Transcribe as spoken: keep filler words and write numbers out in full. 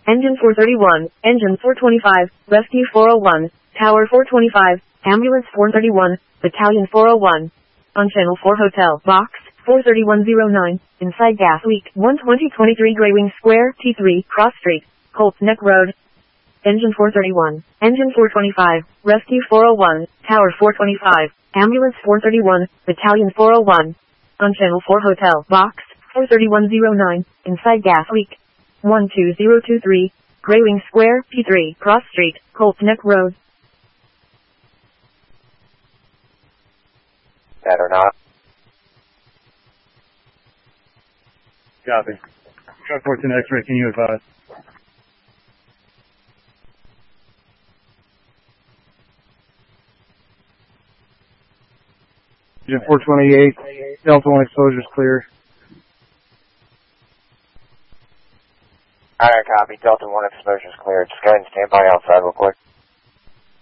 Engine four thirty-one, Engine four twenty-five, Rescue four oh one, Tower four twenty-five, Ambulance four thirty-one, Battalion four oh one. On Channel four Hotel, Box four three one zero nine, inside Gas Week one twenty twenty-three Graywing Square, T three, Cross Street, Colts Neck Road. Engine four thirty-one, Engine four twenty-five, Rescue four oh one, Tower four twenty-five, Ambulance four thirty-one, Battalion four oh one. On Channel four Hotel, Box four three one zero nine, inside Gas Week one two zero two three, Graywing Square, P three, Cross Street, Colts Neck Road. That or not? Copy. Truck fourteen X-ray, can you advise? Engine four twenty-eight, Delta one exposure's clear. Alright, copy. Delta one exposure's clear. Just go ahead and stand by outside real quick.